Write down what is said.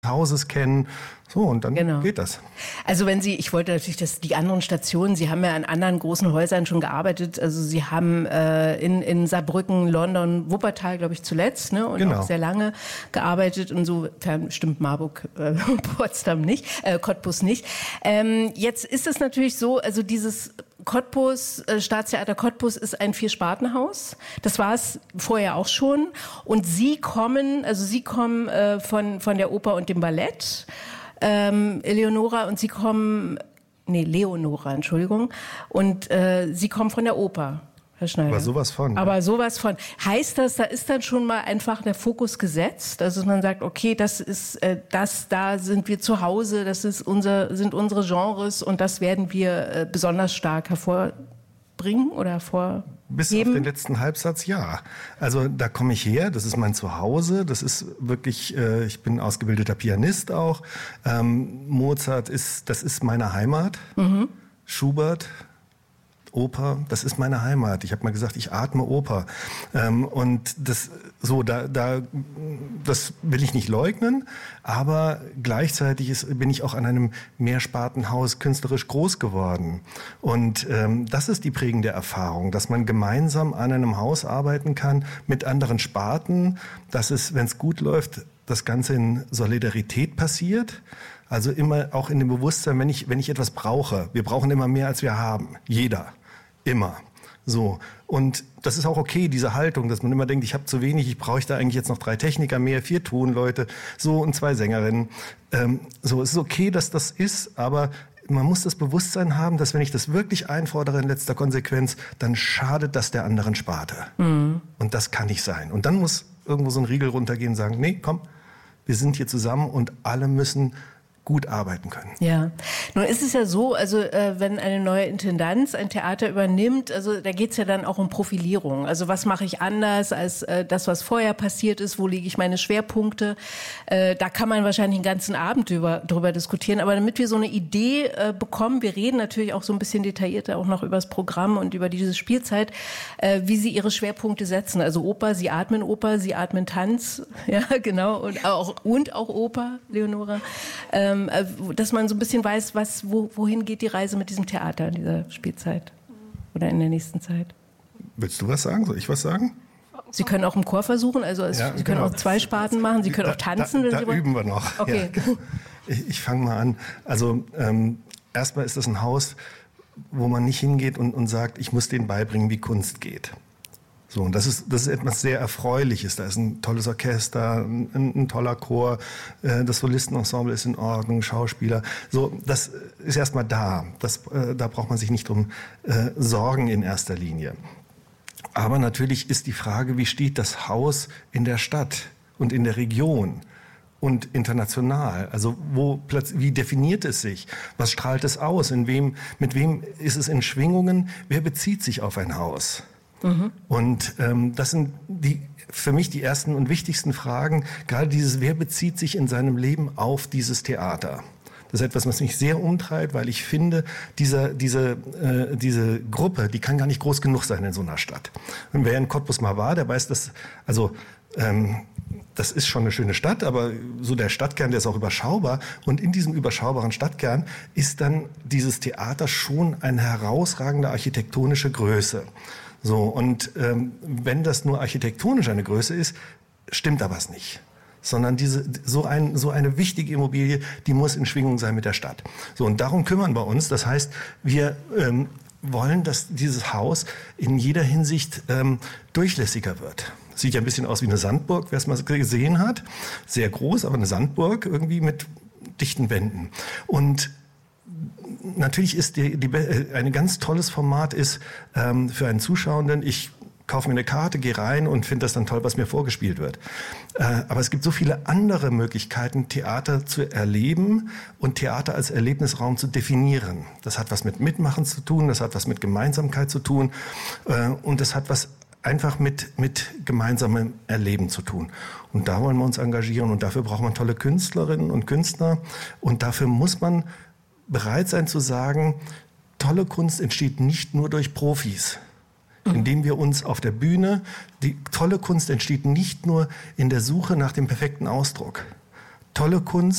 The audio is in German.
Hauses kennen. So, und dann geht das. Also ich wollte natürlich, die anderen Stationen, Sie haben ja an anderen großen Häusern schon gearbeitet. Also Sie haben in Saarbrücken, London, Wuppertal, glaube ich, zuletzt, ne? Und auch sehr lange gearbeitet. Insofern stimmt Marburg, Potsdam nicht, Cottbus nicht. Jetzt ist es natürlich so, also dieses Staatstheater Cottbus ist ein 4-Spartenhaus. Das war es vorher auch schon. Und Sie kommen von der Oper und dem Ballett, Leonora, und Leonora, Entschuldigung. Und Sie kommen von der Oper, Herr Schneider. Aber sowas von. Heißt das, da ist dann schon mal einfach der Fokus gesetzt? Also, dass man sagt, okay, da sind wir zu Hause, sind unsere Genres und das werden wir besonders stark hervorbringen oder hervorheben? Bis auf den letzten Halbsatz, ja. Also da komme ich her, das ist mein Zuhause, das ist wirklich, ich bin ausgebildeter Pianist auch. Mozart das ist meine Heimat. Schubert, Oper, das ist meine Heimat. Ich habe mal gesagt, ich atme Oper. Und das will ich nicht leugnen, aber gleichzeitig bin ich auch an einem Mehrspartenhaus künstlerisch groß geworden. Und das ist die prägende Erfahrung, dass man gemeinsam an einem Haus arbeiten kann mit anderen Sparten, dass es, wenn es gut läuft, das Ganze in Solidarität passiert. Also immer auch in dem Bewusstsein, wenn ich etwas brauche. Wir brauchen immer mehr, als wir haben. Jeder. Immer. So. Und das ist auch okay, diese Haltung, dass man immer denkt, ich habe zu wenig, ich brauche da eigentlich jetzt noch 3 Techniker mehr, 4 Tonleute, so und 2 Sängerinnen. Es ist okay, dass das ist, aber man muss das Bewusstsein haben, dass wenn ich das wirklich einfordere in letzter Konsequenz, dann schadet das der anderen Sparte. Und das kann nicht sein. Und dann muss irgendwo so ein Riegel runtergehen und sagen, nee, komm, wir sind hier zusammen und alle müssen gut arbeiten können. Ja, nun ist es ja so, also wenn eine neue Intendanz ein Theater übernimmt, also da geht es ja dann auch um Profilierung. Also was mache ich anders als das, was vorher passiert ist, wo lege ich meine Schwerpunkte? Da kann man wahrscheinlich einen ganzen Abend drüber diskutieren, aber damit wir so eine Idee bekommen, wir reden natürlich auch so ein bisschen detaillierter auch noch über das Programm und über diese Spielzeit, wie Sie Ihre Schwerpunkte setzen. Also Oper, Sie atmen Tanz, ja genau, und auch Oper, Leonora. Dass man so ein bisschen weiß, wohin geht die Reise mit diesem Theater in dieser Spielzeit oder in der nächsten Zeit. Willst du was sagen? Soll ich was sagen? Sie können auch im Chor versuchen, Sie können auch 2 Sparten machen, Sie können auch tanzen. Da üben wir noch. Okay. Ja. Ich fange mal an. Also erstmal ist das ein Haus, wo man nicht hingeht und sagt, ich muss denen beibringen, wie Kunst geht. So, und das ist etwas sehr Erfreuliches. Da ist ein tolles Orchester, ein toller Chor, das Solistenensemble ist in Ordnung, Schauspieler. So, das ist erstmal da. Da braucht man sich nicht drum sorgen in erster Linie. Aber natürlich ist die Frage, wie steht das Haus in der Stadt und in der Region und international? Also wie definiert es sich? Was strahlt es aus? Mit wem ist es in Schwingungen? Wer bezieht sich auf ein Haus? Und das sind für mich die ersten und wichtigsten Fragen, gerade wer bezieht sich in seinem Leben auf dieses Theater? Das ist etwas, was mich sehr umtreibt, weil ich finde, diese Gruppe, die kann gar nicht groß genug sein in so einer Stadt. Und wer in Cottbus mal war, der weiß, dass, das ist schon eine schöne Stadt, aber so der Stadtkern, der ist auch überschaubar. Und in diesem überschaubaren Stadtkern ist dann dieses Theater schon eine herausragende architektonische Größe. So, und wenn das nur architektonisch eine Größe ist, stimmt da was nicht. Sondern so eine wichtige Immobilie, die muss in Schwingung sein mit der Stadt. So, und darum kümmern wir uns. Das heißt, wir wollen, dass dieses Haus in jeder Hinsicht durchlässiger wird. Sieht ja ein bisschen aus wie eine Sandburg, wer es mal gesehen hat. Sehr groß, aber eine Sandburg irgendwie mit dichten Wänden. Und natürlich ist ein ganz tolles Format ist für einen Zuschauenden, ich kaufe mir eine Karte, gehe rein und finde das dann toll, was mir vorgespielt wird. Aber es gibt so viele andere Möglichkeiten, Theater zu erleben und Theater als Erlebnisraum zu definieren. Das hat was mit Mitmachen zu tun, das hat was mit Gemeinsamkeit zu tun und das hat was einfach mit gemeinsamem Erleben zu tun. Und da wollen wir uns engagieren und dafür braucht man tolle Künstlerinnen und Künstler und dafür muss man bereit sein zu sagen, tolle Kunst entsteht nicht nur durch Profis. Indem wir uns auf der Bühne, die tolle Kunst entsteht nicht nur in der Suche nach dem perfekten Ausdruck. Tolle Kunst